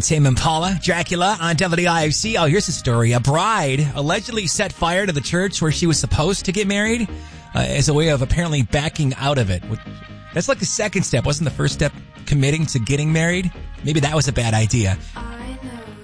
Tame Impala, Dracula on WIFC. Oh, here's the story. A bride allegedly set fire to the church where she was supposed to get married as a way of apparently backing out of it. That's like the second step. Wasn't the first step committing to getting married? Maybe that was a bad idea.